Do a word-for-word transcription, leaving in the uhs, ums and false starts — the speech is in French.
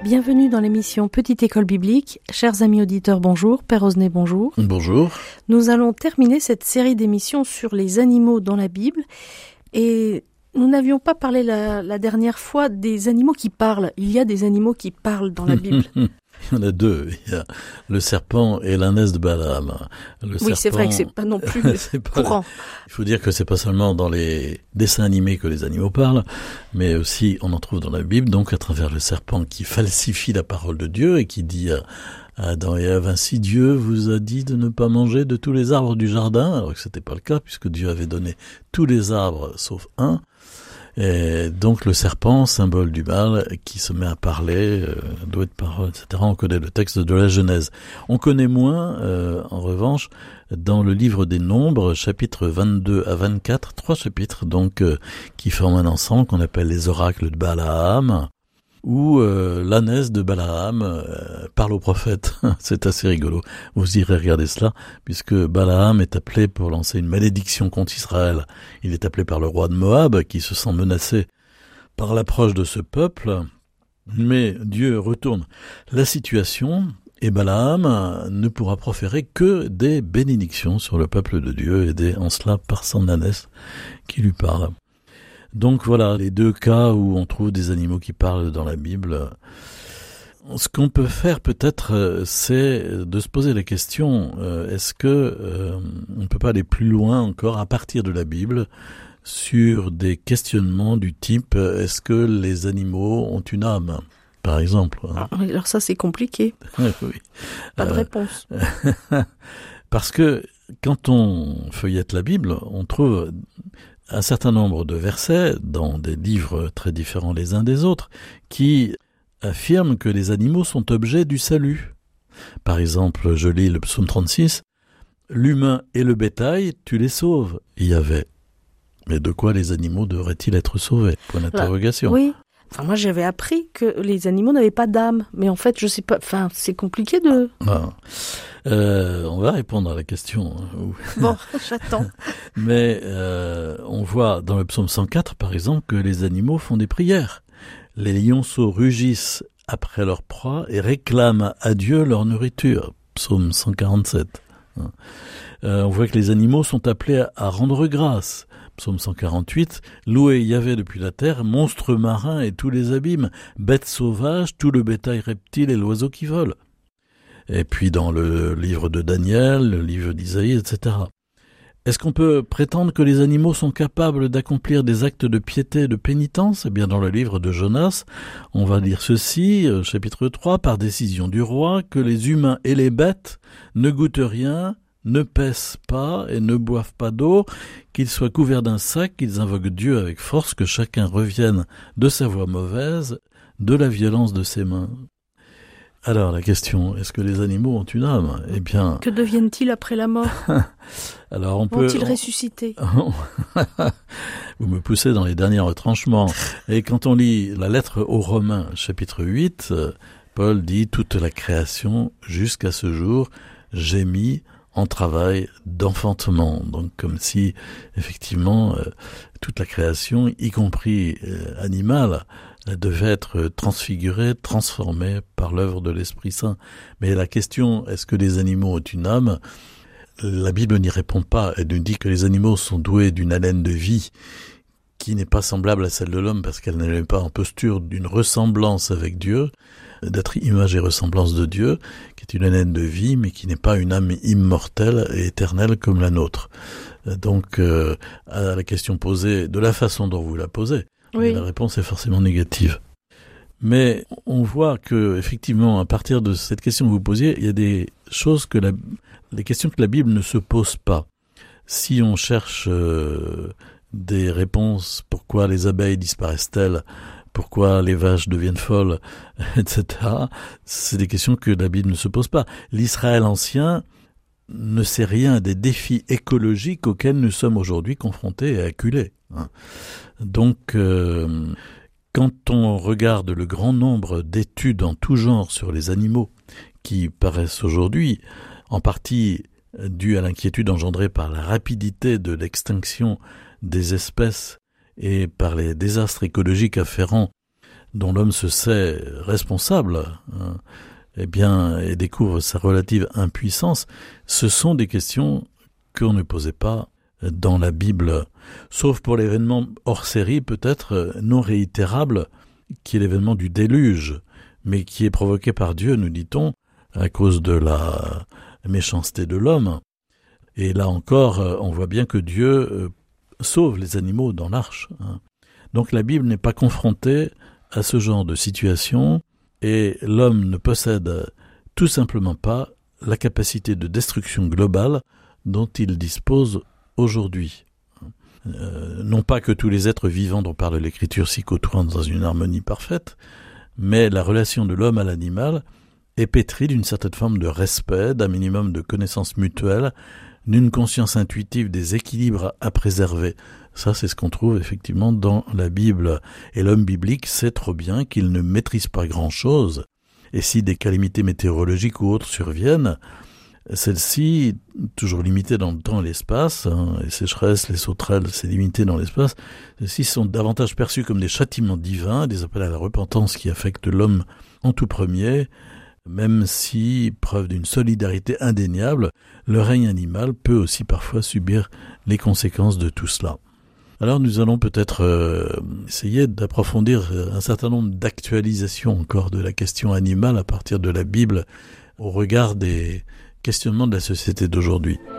Bienvenue dans l'émission Petite École Biblique. Chers amis auditeurs, bonjour. Père Osnet, bonjour. Bonjour. Nous allons terminer cette série d'émissions sur les animaux dans la Bible. Et nous n'avions pas parlé la, la dernière fois des animaux qui parlent. Il y a des animaux qui parlent dans la Bible. Il y en a deux. Il y a le serpent et l'ânesse de Balaam. Le oui, serpent, c'est vrai que c'est pas non plus c'est pas courant. Le... Il faut dire que c'est pas seulement dans les dessins animés que les animaux parlent, mais aussi on en trouve dans la Bible, donc à travers le serpent qui falsifie la parole de Dieu et qui dit à, à Adam et Ève, ainsi Dieu vous a dit de ne pas manger de tous les arbres du jardin, alors que c'était pas le cas puisque Dieu avait donné tous les arbres sauf un. Et donc le serpent, symbole du mal, qui se met à parler, euh, doué de parole, et cetera. On connaît le texte de la Genèse. On connaît moins, euh, en revanche, dans le livre des Nombres, chapitres vingt-deux à vingt-quatre, trois chapitres donc euh, qui forment un ensemble qu'on appelle les oracles de Balaam, où euh, l'ânesse de Balaam euh, parle au prophète. C'est assez rigolo. Vous irez regarder cela, puisque Balaam est appelé pour lancer une malédiction contre Israël. Il est appelé par le roi de Moab, qui se sent menacé par l'approche de ce peuple. Mais Dieu retourne la situation, et Balaam ne pourra proférer que des bénédictions sur le peuple de Dieu, aidé en cela par son ânesse qui lui parle. Donc voilà, les deux cas où on trouve des animaux qui parlent dans la Bible. Ce qu'on peut faire peut-être, c'est de se poser la question, euh, est-ce que euh, on ne peut pas aller plus loin encore à partir de la Bible sur des questionnements du type, est-ce que les animaux ont une âme, par exemple, hein. Alors ça, c'est compliqué. Oui. Pas de euh, réponse. Parce que quand on feuillette la Bible, on trouve un certain nombre de versets dans des livres très différents les uns des autres qui affirment que les animaux sont objets du salut. Par exemple, je lis le psaume trente-six, « L'humain et le bétail, tu les sauves, Yahvé. » Mais de quoi les animaux devraient-ils être sauvés ? Point d'interrogation. Oui. Enfin, moi, j'avais appris que les animaux n'avaient pas d'âme. Mais en fait, je sais pas. Enfin, c'est compliqué de... Ah. Euh, on va répondre à la question. Bon, j'attends. Mais euh, on voit dans le psaume cent quatre, par exemple, que les animaux font des prières. Les lionceaux rugissent après leur proie et réclament à Dieu leur nourriture. Psaume cent quarante-sept. Euh, on voit que les animaux sont appelés à, à rendre grâce. Psaume cent quarante-huit, « Louez Yahvé depuis la terre, monstres marins et tous les abîmes, bêtes sauvages, tout le bétail reptile et l'oiseau qui vole. » Et puis dans le livre de Daniel, le livre d'Isaïe, et cetera. Est-ce qu'on peut prétendre que les animaux sont capables d'accomplir des actes de piété et de pénitence ? Eh bien, dans le livre de Jonas, on va dire ceci, chapitre trois, « Par décision du roi, que les humains et les bêtes ne goûtent rien, ne pèsent pas et ne boivent pas d'eau, qu'ils soient couverts d'un sac, qu'ils invoquent Dieu avec force, que chacun revienne de sa voie mauvaise, de la violence de ses mains. » Alors la question, est-ce que les animaux ont une âme ? Eh bien... Que deviennent-ils après la mort ? Alors on peut... Vont-ils ressusciter ? Vous me poussez dans les derniers retranchements. Et quand on lit la lettre aux Romains, chapitre huit, Paul dit « Toute la création, jusqu'à ce jour, gémit en travail d'enfantement ». Donc comme si, effectivement, euh, toute la création, y compris euh, animale, devait être transfigurée, transformée par l'œuvre de l'Esprit Saint. Mais la question, est-ce que les animaux ont une âme ? La Bible n'y répond pas. Elle nous dit que les animaux sont doués d'une haleine de vie qui n'est pas semblable à celle de l'homme parce qu'elle n'est pas en posture d'une ressemblance avec Dieu, d'être image et ressemblance de Dieu, qui est une haleine de vie, mais qui n'est pas une âme immortelle et éternelle comme la nôtre. Donc, euh, à la question posée, de la façon dont vous la posez, oui. La réponse est forcément négative. Mais on voit que, effectivement, à partir de cette question que vous posiez, il y a des choses que la, les questions que la Bible ne se pose pas. Si on cherche euh, des réponses, pourquoi les abeilles disparaissent-elles, pourquoi les vaches deviennent folles, et cetera, c'est des questions que la Bible ne se pose pas. L'Israël ancien ne sait rien des défis écologiques auxquels nous sommes aujourd'hui confrontés et acculés. Donc, euh, quand on regarde le grand nombre d'études en tout genre sur les animaux qui paraissent aujourd'hui, en partie dues à l'inquiétude engendrée par la rapidité de l'extinction des espèces et par les désastres écologiques afférents dont l'homme se sait responsable, hein, eh bien, et découvre sa relative impuissance, ce sont des questions qu'on ne posait pas dans la Bible, sauf pour l'événement hors série, peut-être non réitérable, qui est l'événement du déluge, mais qui est provoqué par Dieu, nous dit-on, à cause de la méchanceté de l'homme. Et là encore, on voit bien que Dieu sauve les animaux dans l'arche. Donc la Bible n'est pas confrontée à ce genre de situation, et l'homme ne possède tout simplement pas la capacité de destruction globale dont il dispose aujourd'hui. Euh, non pas que tous les êtres vivants dont parle l'Écriture s'y côtoient dans une harmonie parfaite, mais la relation de l'homme à l'animal est pétrie d'une certaine forme de respect, d'un minimum de connaissance mutuelle, d'une conscience intuitive des équilibres à préserver. Ça, c'est ce qu'on trouve effectivement dans la Bible. Et l'homme biblique sait trop bien qu'il ne maîtrise pas grand-chose. Et si des calamités météorologiques ou autres surviennent, celles-ci, toujours limitées dans le temps et l'espace, hein, les sécheresses, les sauterelles, c'est limité dans l'espace, celles-ci sont davantage perçues comme des châtiments divins, des appels à la repentance qui affectent l'homme en tout premier, même si, preuve d'une solidarité indéniable, le règne animal peut aussi parfois subir les conséquences de tout cela. Alors nous allons peut-être euh, essayer d'approfondir un certain nombre d'actualisations encore de la question animale à partir de la Bible au regard des questionnements de la société d'aujourd'hui.